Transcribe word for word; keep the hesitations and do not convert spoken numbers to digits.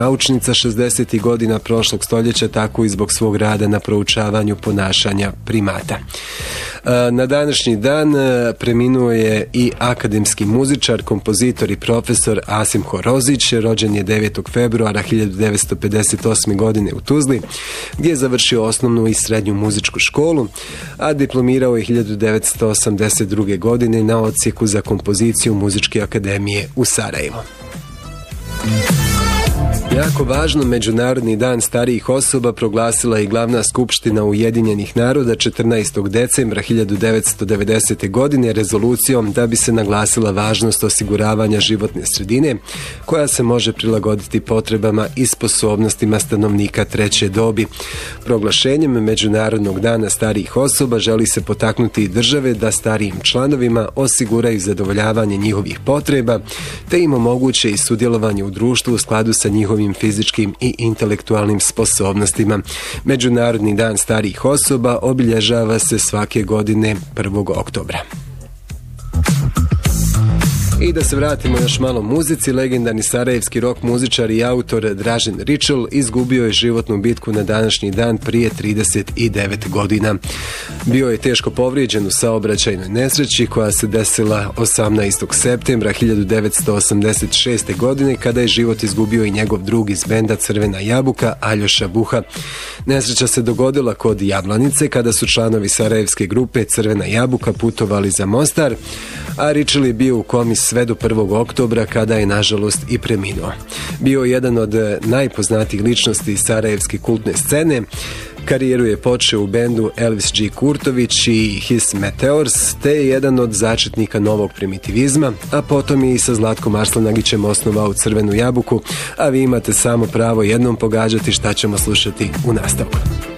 naučnica šezdesetih godina prošlog stoljeća, tako i zbog svog rada na proučavanju ponašanja primata. Na današnji dan preminuo je i akademski muzičar, kompozitor i profesor Asim Horozić. Rođen je devetog februara hiljadu devetsto pedeset osme. godine u Tuzli, gdje je završio osnovnu i srednju muzičku školu, a diplomirao je hiljadu devetsto osamdeset druge. godine na odsjeku za kompoziciju Muzičke akademije u Sarajevu. Jako važno, Međunarodni dan starijih osoba proglasila je glavna skupština Ujedinjenih naroda četrnaestog decembra hiljadu devetsto devedesete. godine rezolucijom da bi se naglasila važnost osiguravanja životne sredine koja se može prilagoditi potrebama i sposobnostima stanovnika treće dobi. Proglašenjem Međunarodnog dana starijih osoba želi se potaknuti i države da starijim članovima osiguraju zadovoljavanje njihovih potreba te im omoguće i sudjelovanje u društvu u skladu sa njihovim fizičkim i intelektualnim sposobnostima. Međunarodni dan starijih osoba obilježava se svake godine prvog oktobra. I da se vratimo još malo muzici, legendarni sarajevski rock muzičar i autor Dražen Ričel izgubio je životnu bitku na današnji dan prije trideset devet godina. Bio je teško povrijeđen u saobraćajnoj nesreći koja se desila osamnaestog septembra hiljadu devetsto osamdeset šeste. godine kada je život izgubio i njegov drug iz benda Crvena jabuka, Aljoša Buha. Nesreća se dogodila kod Jablanice kada su članovi sarajevske grupe Crvena jabuka putovali za Mostar, a Ričel je bio u komi sve do prvog oktobra kada je nažalost i preminuo. Bio je jedan od najpoznatijih ličnosti sarajevske kultne scene. Karijeru je počeo u bendu Elvis G. Kurtović i His Meteors, te je jedan od začetnika novog primitivizma, a potom je i sa Zlatkom Arslanagićem osnovao Crvenu jabuku, a vi imate samo pravo jednom pogađati šta ćemo slušati u nastavku.